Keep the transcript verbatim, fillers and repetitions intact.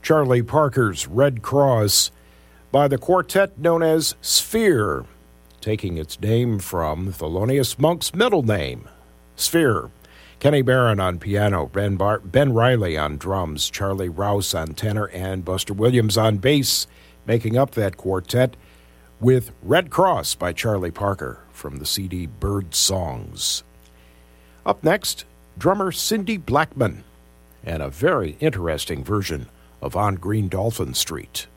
Charlie Parker's Red Cross by the quartet known as Sphere, taking its name from Thelonious Monk's middle name, Sphere. Kenny Barron on piano, Ben, Bar- Ben Riley on drums, Charlie Rouse on tenor, and Buster Williams on bass, making up that quartet with Red Cross by Charlie Parker from the C D Bird Songs. Up next, drummer Cindy Blackman and a very interesting version of On Green Dolphin Street.